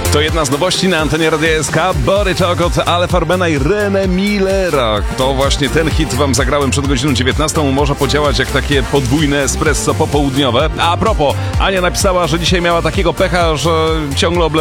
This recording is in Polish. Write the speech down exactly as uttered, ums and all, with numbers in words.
To jedna z nowości na antenie Radia S K. Body Talk od Ale Farbena i René Millera. To właśnie ten hit wam zagrałem przed godziną dziewiętnastą. Może podziałać jak takie podwójne espresso popołudniowe. A propos, Ania napisała, że dzisiaj miała takiego pecha, że ciągle oblewa